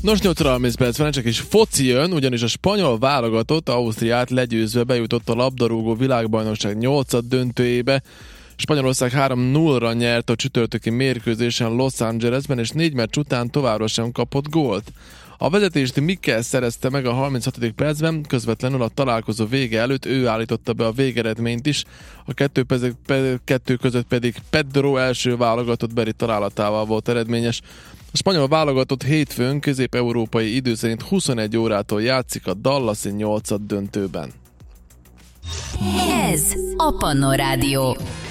Nos, 8:30 perc van, csak is foci jön, ugyanis a spanyol válogatott Ausztriát legyőzve bejutott a labdarúgó világbajnokság 8. döntőjébe. Spanyolország 3-0-ra nyert a csütörtöki mérkőzésen Los Angelesben, és 4 meccs után továbbra sem kapott gólt. A vezetést Mikel szerezte meg a 36. percben, közvetlenül a találkozó vége előtt ő állította be a végeredményt is, a kettő között pedig Pedro első válogatott beli találatával volt eredményes. A spanyol válogatott hétfőn közép-európai idő szerint 21 órától játszik a Dallasi 8. döntőben. Ez a Pannon Rádió.